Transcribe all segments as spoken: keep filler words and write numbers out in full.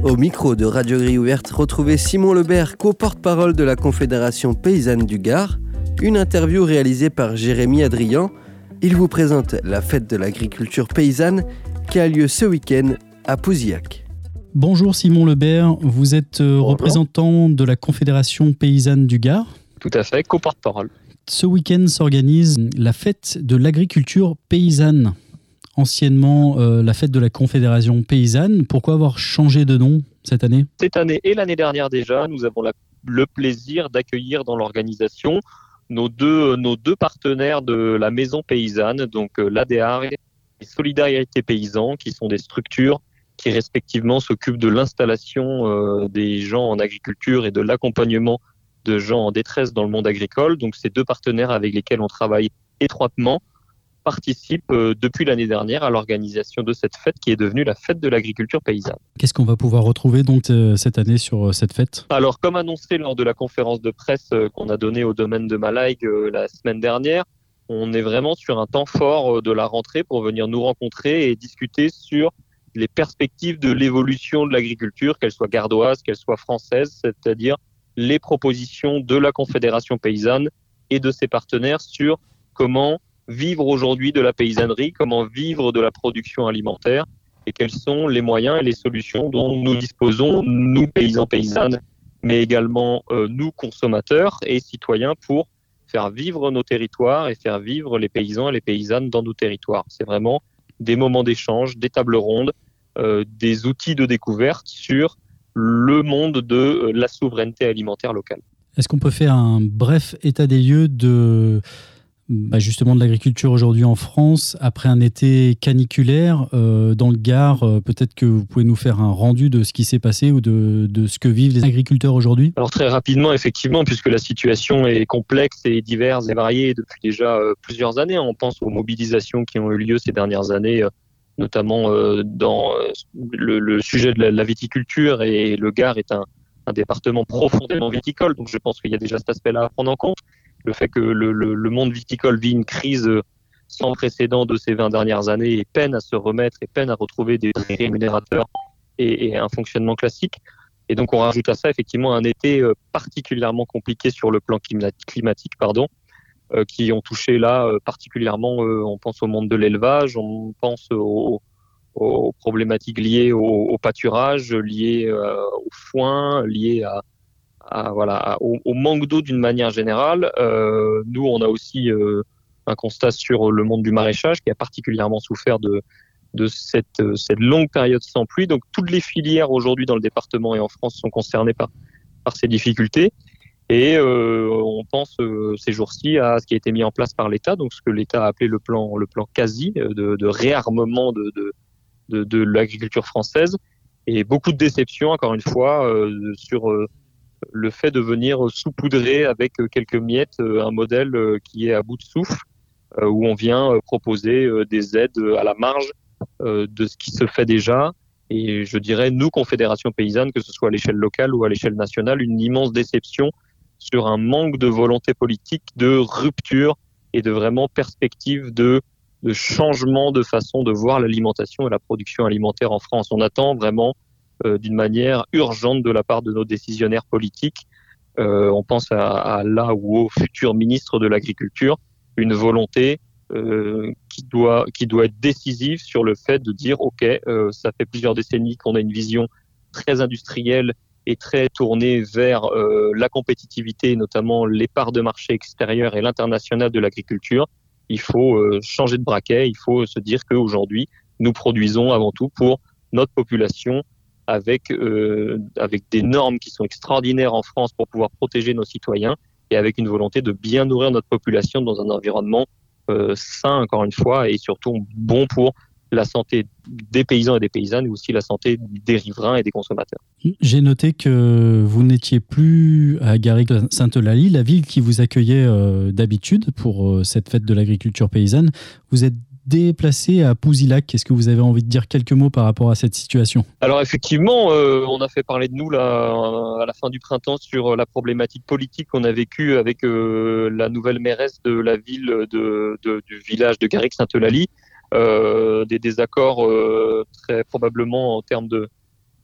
Au micro de Radio Grille Ouverte, retrouvez Simon Lebert, co-porte-parole de la Confédération Paysanne du Gard. Une interview réalisée par Jérémy Adrian. Il vous présente la fête de l'agriculture paysanne qui a lieu ce week-end à Pouzillac. Bonjour Simon Lebert, vous êtes Bonjour. représentant de la Confédération Paysanne du Gard. Tout à fait, co-porte-parole. Ce week-end s'organise la fête de l'agriculture paysanne, anciennement euh, la fête de la Confédération Paysanne. Pourquoi avoir changé de nom cette année ? Cette année et l'année dernière déjà, nous avons la, le plaisir d'accueillir dans l'organisation nos deux, nos deux partenaires de la maison paysanne, donc euh, l'A D A R et Solidarité Paysan, qui sont des structures qui respectivement s'occupent de l'installation euh, des gens en agriculture et de l'accompagnement de gens en détresse dans le monde agricole. Donc ces deux partenaires avec lesquels on travaille étroitement participent euh, depuis l'année dernière à l'organisation de cette fête qui est devenue la fête de l'agriculture paysanne. Qu'est-ce qu'on va pouvoir retrouver donc euh, cette année sur euh, cette fête ? Alors comme annoncé lors de la conférence de presse euh, qu'on a donnée au domaine de Malaig euh, la semaine dernière, on est vraiment sur un temps fort euh, de la rentrée pour venir nous rencontrer et discuter sur les perspectives de l'évolution de l'agriculture, qu'elle soit gardoise, qu'elle soit française, c'est-à-dire les propositions de la Confédération paysanne et de ses partenaires sur comment vivre aujourd'hui de la paysannerie, comment vivre de la production alimentaire et quels sont les moyens et les solutions dont nous disposons, nous paysans paysannes, mais également euh, nous consommateurs et citoyens pour faire vivre nos territoires et faire vivre les paysans et les paysannes dans nos territoires. C'est vraiment des moments d'échange, des tables rondes, euh, des outils de découverte sur le monde de euh, la souveraineté alimentaire locale. Est-ce qu'on peut faire un bref état des lieux de, bah justement de l'agriculture aujourd'hui en France après un été caniculaire euh, dans le Gard? euh, Peut-être que vous pouvez nous faire un rendu de ce qui s'est passé ou de, de ce que vivent les agriculteurs aujourd'hui. Alors très rapidement, effectivement, puisque la situation est complexe et diverse et variée depuis déjà euh, plusieurs années. On pense aux mobilisations qui ont eu lieu ces dernières années, euh, notamment euh, dans euh, le, le sujet de la, la viticulture, et le Gard est un, un département profondément viticole, donc je pense qu'il y a déjà cet aspect-là à prendre en compte. Le fait que le, le, le monde viticole vit une crise sans précédent de ces vingt dernières années et peine à se remettre et peine à retrouver des prix rémunérateurs et, et un fonctionnement classique. Et donc on rajoute à ça effectivement un été particulièrement compliqué sur le plan climatique, pardon, euh, qui ont touché là euh, particulièrement, euh, on pense au monde de l'élevage, on pense aux, aux problématiques liées au, au pâturage, liées euh, au foin, liées à À, voilà, au, au manque d'eau d'une manière générale. Euh, nous, on a aussi euh, un constat sur le monde du maraîchage qui a particulièrement souffert de, de cette, cette longue période sans pluie. Donc, toutes les filières aujourd'hui dans le département et en France sont concernées par, par ces difficultés. Et euh, on pense euh, ces jours-ci à ce qui a été mis en place par l'État, donc ce que l'État a appelé le plan, le plan quasi de, de réarmement de, de, de, de l'agriculture française. Et beaucoup de déceptions, encore une fois, euh, sur euh, le fait de venir saupoudrer avec quelques miettes un modèle qui est à bout de souffle, où on vient proposer des aides à la marge de ce qui se fait déjà. Et je dirais, nous, Confédération Paysanne, que ce soit à l'échelle locale ou à l'échelle nationale, une immense déception sur un manque de volonté politique, de rupture et de vraiment perspective de, de changement de façon de voir l'alimentation et la production alimentaire en France. On attend vraiment Euh, d'une manière urgente de la part de nos décisionnaires politiques. Euh, on pense à, à là ou au futur ministre de l'Agriculture, une volonté euh, qui doit qui doit être décisive sur le fait de dire ok, euh, ça fait plusieurs décennies qu'on a une vision très industrielle et très tournée vers euh, la compétitivité, notamment les parts de marché extérieures et l'international de l'agriculture. Il faut euh, changer de braquet, il faut se dire qu'aujourd'hui, nous produisons avant tout pour notre population, avec euh, avec des normes qui sont extraordinaires en France pour pouvoir protéger nos citoyens et avec une volonté de bien nourrir notre population dans un environnement euh, sain, encore une fois, et surtout bon pour la santé des paysans et des paysannes, et aussi la santé des riverains et des consommateurs. J'ai noté que vous n'étiez plus à Garrigue-Sainte-Eulalie, la ville qui vous accueillait euh, d'habitude pour euh, cette fête de l'agriculture paysanne. Vous êtes déplacé à Pouzillac. Est-ce que vous avez envie de dire quelques mots par rapport à cette situation ? Alors effectivement, euh, on a fait parler de nous là, à la fin du printemps sur la problématique politique qu'on a vécue avec euh, la nouvelle mairesse de la ville de, de, du village de Garrigue-Sainte-Eulalie. Euh, des désaccords euh, très probablement en termes de,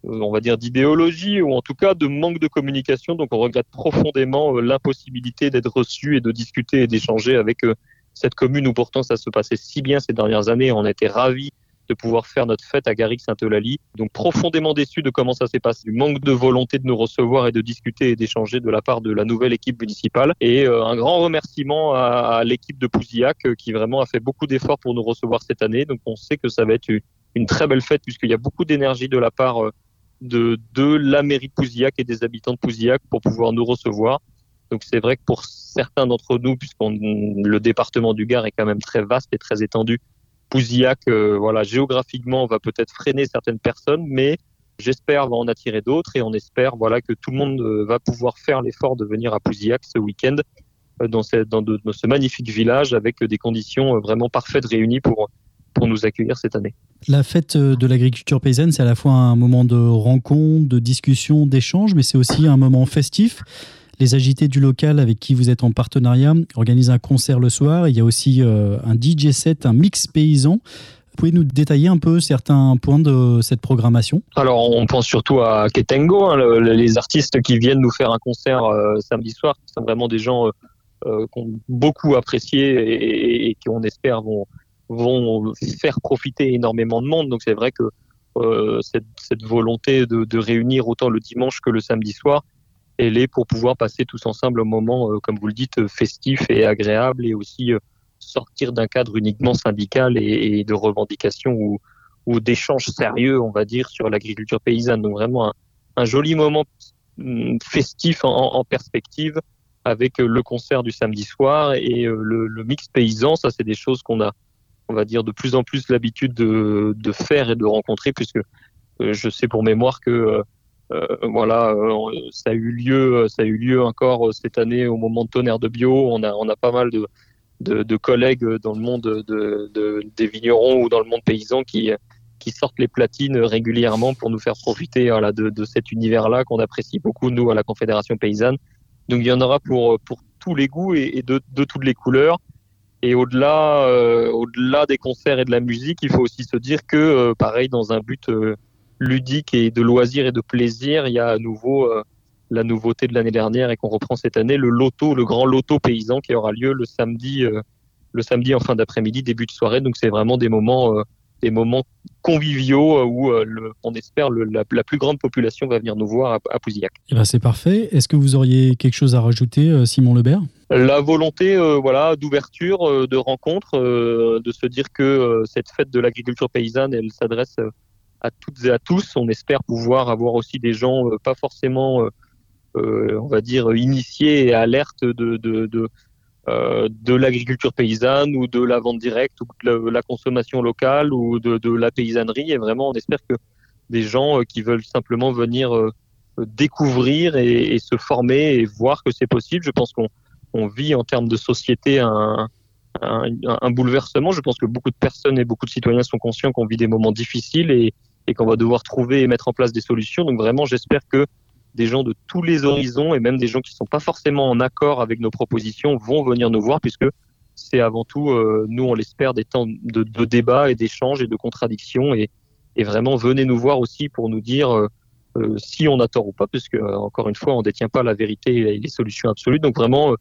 on va dire, d'idéologie ou en tout cas de manque de communication. Donc on regrette profondément l'impossibilité d'être reçu et de discuter et d'échanger avec cette commune où pourtant ça se passait si bien ces dernières années. On a été ravis de pouvoir faire notre fête à Garrigues-Sainte-Eulalie. Donc profondément déçus de comment ça s'est passé, du manque de volonté de nous recevoir et de discuter et d'échanger de la part de la nouvelle équipe municipale. Et euh, un grand remerciement à, à l'équipe de Pouzillac euh, qui vraiment a fait beaucoup d'efforts pour nous recevoir cette année. Donc on sait que ça va être une, une très belle fête puisqu'il y a beaucoup d'énergie de la part euh, de, de la mairie de Pouzillac et des habitants de Pouzillac pour pouvoir nous recevoir. Donc c'est vrai que pour certains d'entre nous, puisqu'on le département du Gard est quand même très vaste et très étendu, Pouzillac, euh, voilà, géographiquement, va peut-être freiner certaines personnes, mais j'espère va en attirer d'autres et on espère, voilà, que tout le monde euh, va pouvoir faire l'effort de venir à Pouzillac ce week-end euh, dans, cette, dans, de, dans ce magnifique village avec euh, des conditions euh, vraiment parfaites réunies pour pour nous accueillir cette année. La fête de l'agriculture paysanne, c'est à la fois un moment de rencontre, de discussion, d'échange, mais c'est aussi un moment festif. Les agités du local avec qui vous êtes en partenariat organisent un concert le soir. Il y a aussi euh, un D J set, un mix paysan. Vous pouvez nous détailler un peu certains points de cette programmation ? Alors, on pense surtout à Ketengo, hein, le, les artistes qui viennent nous faire un concert euh, samedi soir, qui sont vraiment des gens euh, euh, qu'on beaucoup apprécié et, et, et qui, on espère, vont, vont faire profiter énormément de monde. Donc, c'est vrai que euh, cette, cette volonté de, de réunir autant le dimanche que le samedi soir, elle est pour pouvoir passer tous ensemble un moment, euh, comme vous le dites, festif et agréable et aussi euh, sortir d'un cadre uniquement syndical et, et de revendication ou, ou d'échanges sérieux, on va dire, sur l'agriculture paysanne. Donc vraiment un, un joli moment festif en, en perspective avec le concert du samedi soir et euh, le, le mix paysan. Ça, c'est des choses qu'on a, on va dire, de plus en plus l'habitude de, de faire et de rencontrer, puisque euh, je sais pour mémoire que euh, Euh, voilà, euh, ça a eu lieu, ça a eu lieu encore cette année au moment de Tonnerre de Bio. On a, on a pas mal de, de, de collègues dans le monde de, de, des vignerons ou dans le monde paysan qui, qui sortent les platines régulièrement pour nous faire profiter voilà, de, de cet univers-là qu'on apprécie beaucoup nous à la Confédération paysanne. Donc il y en aura pour, pour tous les goûts et, et de, de toutes les couleurs. Et au-delà, euh, au-delà des concerts et de la musique, il faut aussi se dire que, euh, pareil, dans un but euh, ludique et de loisir et de plaisir, il y a à nouveau euh, la nouveauté de l'année dernière et qu'on reprend cette année, le loto, le grand loto paysan qui aura lieu le samedi, euh, le samedi en fin d'après-midi, début de soirée. Donc c'est vraiment des moments, euh, des moments conviviaux euh, où euh, le, on espère le, la, la plus grande population va venir nous voir à, à Pouzillac. Eh ben c'est parfait. Est-ce que vous auriez quelque chose à rajouter, Simon Lebert ? La volonté, euh, voilà, d'ouverture, euh, de rencontre, euh, de se dire que euh, cette fête de l'agriculture paysanne, elle s'adresse euh, à toutes et à tous. On espère pouvoir avoir aussi des gens euh, pas forcément, euh, euh, on va dire, initiés et alertes de de de, euh, de l'agriculture paysanne ou de la vente directe ou de la, la consommation locale ou de, de la paysannerie. Et vraiment, on espère que des gens euh, qui veulent simplement venir euh, découvrir et, et se former et voir que c'est possible. Je pense qu'on on vit en termes de société un, un, un bouleversement. Je pense que beaucoup de personnes et beaucoup de citoyens sont conscients qu'on vit des moments difficiles et et qu'on va devoir trouver et mettre en place des solutions. Donc vraiment, j'espère que des gens de tous les horizons et même des gens qui ne sont pas forcément en accord avec nos propositions vont venir nous voir, puisque c'est avant tout, euh, nous on l'espère, des temps de, de débat et d'échanges et de contradictions. Et, et vraiment, venez nous voir aussi pour nous dire euh, euh, si on a tort ou pas, puisque euh, encore une fois, on ne détient pas la vérité et les solutions absolues. Donc vraiment,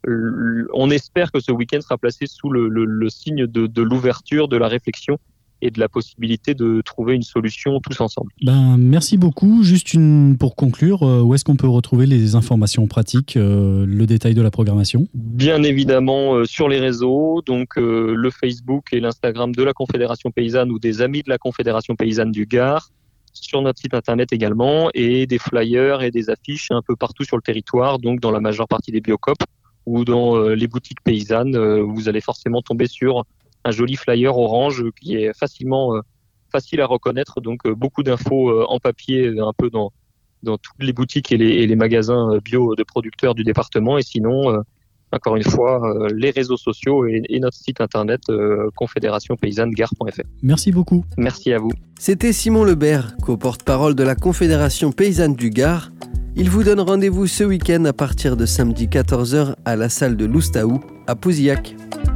euh, on espère que ce week-end sera placé sous le, le, le signe de, de l'ouverture, de la réflexion et de la possibilité de trouver une solution tous ensemble. Ben, merci beaucoup. Juste une, pour conclure, euh, où est-ce qu'on peut retrouver les informations pratiques, euh, le détail de la programmation ? Bien évidemment euh, sur les réseaux, donc euh, le Facebook et l'Instagram de la Confédération paysanne ou des amis de la Confédération paysanne du Gard, sur notre site internet également, et des flyers et des affiches un peu partout sur le territoire, donc dans la majeure partie des Biocop ou dans euh, les boutiques paysannes. Euh, vous allez forcément tomber sur un joli flyer orange qui est facilement euh, facile à reconnaître, donc euh, beaucoup d'infos euh, en papier euh, un peu dans dans toutes les boutiques et les, et les magasins euh, bio de producteurs du département, et sinon euh, encore une fois euh, les réseaux sociaux et, et notre site internet euh, confédération paysanne gard point f r. Merci beaucoup. Merci à vous. C'était Simon Lebert, co-porte-parole de la Confédération paysanne du Gard. Il vous donne rendez-vous ce week-end à partir de samedi quatorze heures à la salle de l'Oustaou à Pouzillac.